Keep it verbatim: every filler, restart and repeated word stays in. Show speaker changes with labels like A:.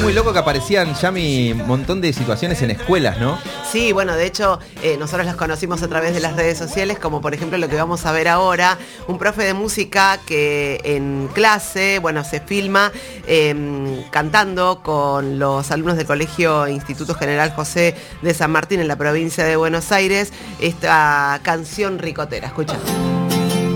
A: muy loco que aparecían, Yami, un montón de situaciones en escuelas, ¿no?
B: Sí, bueno, de hecho, eh, nosotros los conocimos a través de las redes sociales, como por ejemplo lo que vamos a ver ahora, un profe de música que en clase, bueno, se filma eh, cantando con los alumnos del Colegio Instituto General José de San Martín en la provincia de Buenos Aires, esta canción ricotera. Escucha.